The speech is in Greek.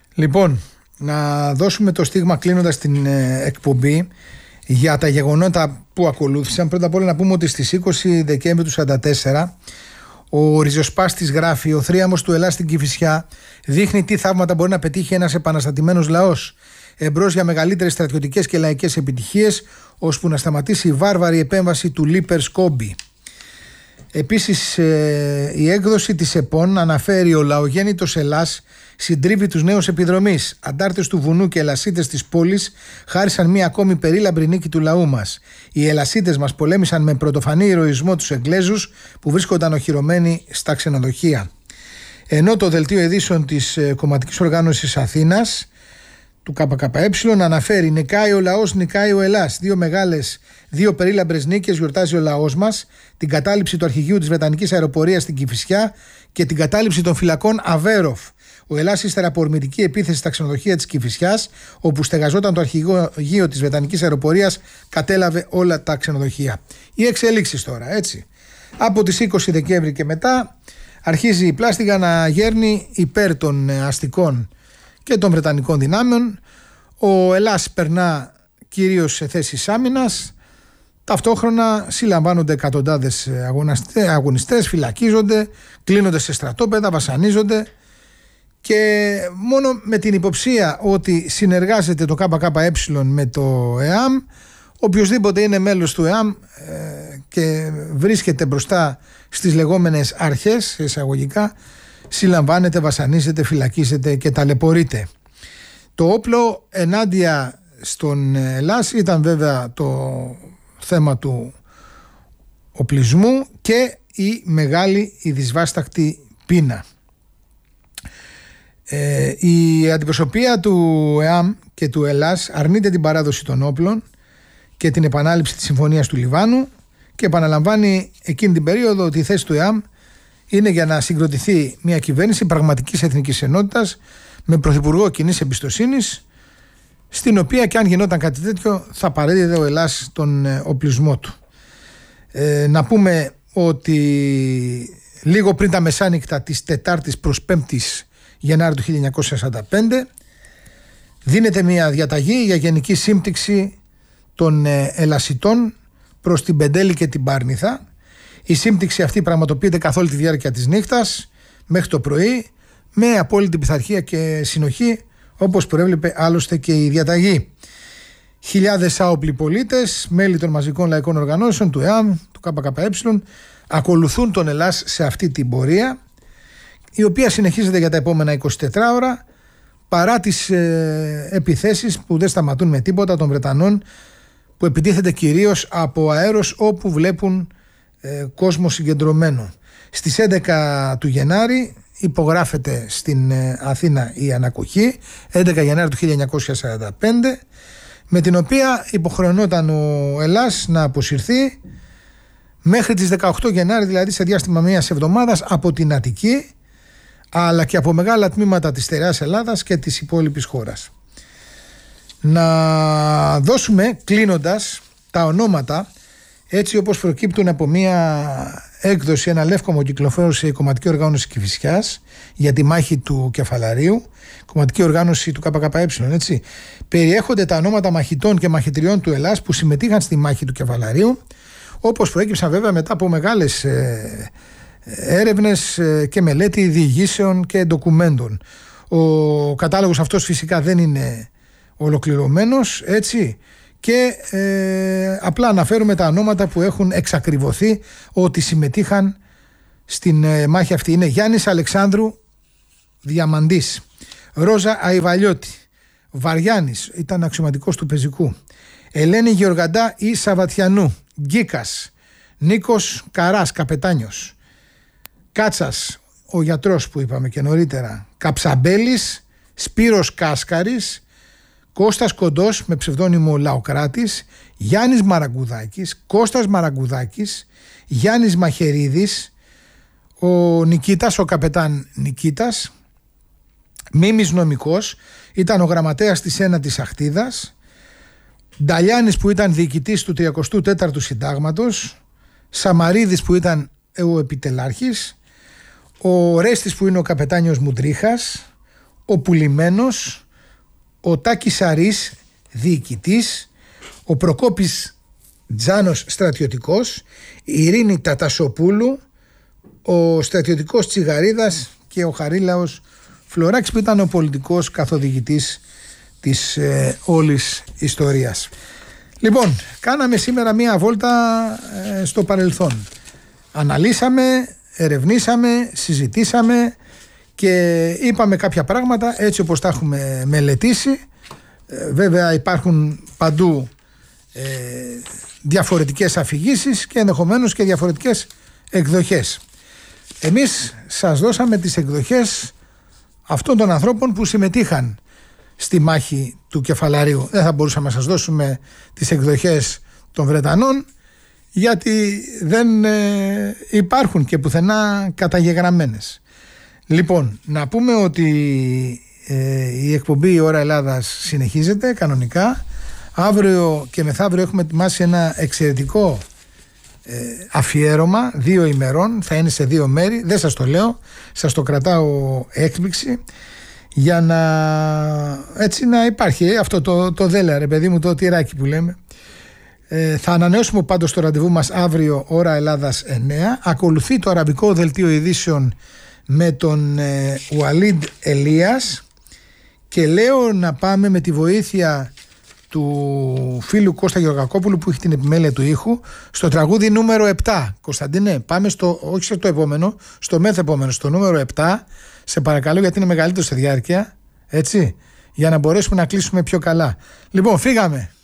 Λοιπόν, να δώσουμε το στίγμα κλείνοντας την εκπομπή για τα γεγονότα που ακολούθησαν. Πρώτα απ' όλα να πούμε ότι στις 20 Δεκέμβρη του 1944 ο ριζοσπάστης γράφει: «Ο θρίαμος του Ελλάς στην Κηφισιά δείχνει τι θαύματα μπορεί να πετύχει ένας επαναστατημένος λαός εμπρός για μεγαλύτερες στρατιωτικές και λαϊκές επιτυχίες, ώσπου να σταματήσει η βάρβαρη επέμβαση του Λίπερ Σκόμπι». Επίσης η έκδοση της ΕΠΟΝ αναφέρει: «Ο λαογέννητος Ελλάς συντρίβει τους νέους επιδρομείς. Αντάρτες του βουνού και ελασίτες της πόλης χάρισαν μία ακόμη περίλαμπρη νίκη του λαού μας. Οι ελασίτες μας πολέμησαν με πρωτοφανή ηρωισμό τους Εγγλέζους που βρίσκονταν οχυρωμένοι στα ξενοδοχεία». Ενώ το δελτίο ειδήσεων της Κομματικής Οργάνωσης Αθήνας του ΚΚΕ αναφέρει: «Νικάει ο λαός, νικάει ο Ελλάς. Δύο περίλαμπρες νίκες γιορτάζει ο λαός μας, την κατάληψη του αρχηγείου της Βρετανικής αεροπορίας στην Κηφισιά και την κατάληψη των φυλακών Αβέροφ. Ο Ελλάς, ύστερα από ορμητική επίθεση στα ξενοδοχεία της Κηφισιάς, όπου στεγαζόταν το αρχηγείο της Βρετανικής αεροπορίας, κατέλαβε όλα τα ξενοδοχεία». Οι εξελίξεις τώρα, έτσι. Από τις 20 Δεκέμβρη και μετά αρχίζει η πλάστιγα να γέρνει υπέρ των αστικών και των Βρετανικών δυνάμεων. Ο Ελλάς περνά κυρίως σε θέσεις άμυνας. Ταυτόχρονα συλλαμβάνονται εκατοντάδες αγωνιστές, φυλακίζονται, κλείνονται σε στρατόπεδα, βασανίζονται, και μόνο με την υποψία ότι συνεργάζεται το ΚΚΕ με το ΕΑΜ, οποιοσδήποτε είναι μέλος του ΕΑΜ και βρίσκεται μπροστά στις λεγόμενες αρχές, εισαγωγικά, συλλαμβάνεται, βασανίζεται, φυλακίζεται και ταλαιπωρείται. Το όπλο ενάντια στον Ελλάς ήταν βέβαια το θέμα του οπλισμού και η μεγάλη, η δυσβάσταχτη πείνα. Η αντιπροσωπεία του ΕΑΜ και του Ελλάς αρνείται την παράδοση των όπλων και την επανάληψη της Συμφωνίας του Λιβάνου και επαναλαμβάνει εκείνη την περίοδο ότι η θέση του ΕΑΜ είναι για να συγκροτηθεί μια κυβέρνηση πραγματικής εθνικής ενότητας με πρωθυπουργό κοινής εμπιστοσύνης, στην οποία και αν γινόταν κάτι τέτοιο θα παρέδιδε ο Ελλάς τον οπλισμό του. Να πούμε ότι λίγο πριν τα μεσάνυχτα της 4ης προς 5ης Γενάρη του 1945 δίνεται μια διαταγή για γενική σύμπτυξη των Ελλασιτών προς την Πεντέλη και την Πάρνηθα. Η σύμπτυξη αυτή πραγματοποιείται καθ' όλη τη διάρκεια της νύχτας μέχρι το πρωί με απόλυτη πειθαρχία και συνοχή, όπως προέβλεπε άλλωστε και η διαταγή. Χιλιάδες άοπλοι πολίτες, μέλη των μαζικών λαϊκών οργανώσεων, του ΕΑΜ, του ΚΚΕ, ακολουθούν τον Ελλάς σε αυτή την πορεία, η οποία συνεχίζεται για τα επόμενα 24 ώρα, παρά τις επιθέσεις που δεν σταματούν με τίποτα των Βρετανών, που επιτίθεται κυρίως από αέρος όπου βλέπουν κόσμο συγκεντρωμένο. Στις 11 του Γενάρη υπογράφεται στην Αθήνα η ανακοχή, 11 Γενάρη του 1945, με την οποία υποχρεωνόταν ο Ελλάς να αποσυρθεί μέχρι τις 18 Γενάρη, δηλαδή σε διάστημα μιας εβδομάδας, από την Αττική, αλλά και από μεγάλα τμήματα της στερεάς Ελλάδας και της υπόλοιπης χώρας. Να δώσουμε κλείνοντας τα ονόματα έτσι όπως προκύπτουν από μια έκδοση, ένα λεύκομο κυκλοφόρησε η Κομματική Οργάνωση Κηφισιάς για τη μάχη του Κεφαλαρίου, Κομματική Οργάνωση του ΚΚΕ, έτσι. Περιέχονται τα ονόματα μαχητών και μαχητριών του Ελλάς που συμμετείχαν στη μάχη του Κεφαλαρίου, όπως προέκυψαν βέβαια μετά από μεγάλες έρευνες και μελέτη διηγήσεων και ντοκουμέντων. Ο κατάλογος αυτός φυσικά δεν είναι ολοκληρωμένος, έτσι, και απλά αναφέρουμε τα ονόματα που έχουν εξακριβωθεί ότι συμμετείχαν στην μάχη αυτή. Είναι Γιάννης Αλεξάνδρου Διαμαντής, Ρόζα Αϊβαλιώτη, Βαριάννης, ήταν αξιωματικός του Πεζικού, Ελένη Γεωργαντά ή Σαββατιανού, Γκίκας, Νίκος Καράς, καπετάνιος, Κάτσας, ο γιατρός που είπαμε και νωρίτερα, Καψαμπέλης, Σπύρος Κάσκαρης, Κώστας Κοντός με ψευδόνυμο Λαοκράτης, Γιάννης Μαραγκουδάκης, Κώστας Μαραγκουδάκης, Γιάννης Μαχαιρίδης, ο Νικήτας, ο καπετάν Νικήτας, Μίμης Νομικός, ήταν ο γραμματέας της ένατης Αχτίδας, Νταλιάνης που ήταν διοικητής του 34ου Συντάγματος, Σαμαρίδης που ήταν ο επιτελάρχης, ο Ρέστης που είναι ο καπετάνιος Μουντρίχας, ο Πουλημένος, ο Τάκης Αρής διοικητής, ο Προκόπης Τζάνος στρατιωτικός, η Ειρήνη Τατασοπούλου, ο στρατιωτικός Τσιγαρίδας και ο Χαρίλαος Φλωράκης που ήταν ο πολιτικός καθοδηγητής της όλης ιστορίας. Λοιπόν, κάναμε σήμερα μία βόλτα στο παρελθόν. Αναλύσαμε, ερευνήσαμε, συζητήσαμε και είπαμε κάποια πράγματα έτσι όπως τα έχουμε μελετήσει. Βέβαια υπάρχουν παντού διαφορετικές αφηγήσεις και ενδεχομένως και διαφορετικές εκδοχές. Εμείς σας δώσαμε τις εκδοχές αυτών των ανθρώπων που συμμετείχαν στη μάχη του Κεφαλαρίου. Δεν θα μπορούσαμε να σας δώσουμε τις εκδοχές των Βρετανών, γιατί δεν υπάρχουν και πουθενά καταγεγραμμένες. Λοιπόν, να πούμε ότι η εκπομπή «Η Ώρα Ελλάδας» συνεχίζεται κανονικά. Αύριο και μεθαύριο έχουμε ετοιμάσει ένα εξαιρετικό αφιέρωμα 2 ημερών. Θα είναι σε 2 μέρη. Δεν σας το λέω, σας το κρατάω έκπληξη, για να έτσι να υπάρχει αυτό το δέλεα, ρε παιδί μου, το τυράκι που λέμε. Θα ανανεώσουμε πάντως το ραντεβού μας αύριο ώρα Ελλάδας 9. Ακολουθεί το αραβικό δελτίο ειδήσεων με τον Ουαλίντ Ελίας και λέω να πάμε με τη βοήθεια του φίλου Κώστα Γεωργακόπουλου που έχει την επιμέλεια του ήχου στο τραγούδι νούμερο 7. Κωνσταντίνε, πάμε όχι στο επόμενο, στο μεθεπόμενο, στο νούμερο 7. Σε παρακαλώ, γιατί είναι μεγαλύτερο σε διάρκεια, έτσι, για να μπορέσουμε να κλείσουμε πιο καλά. Λοιπόν, φύγαμε.